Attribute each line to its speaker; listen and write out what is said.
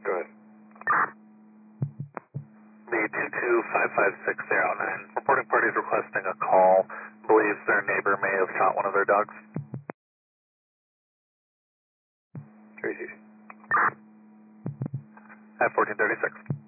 Speaker 1: Go ahead.
Speaker 2: The 2255-609. Reporting parties requesting a call. Believes their neighbor may have shot one of their dogs.
Speaker 1: Tracy.
Speaker 2: At 1436.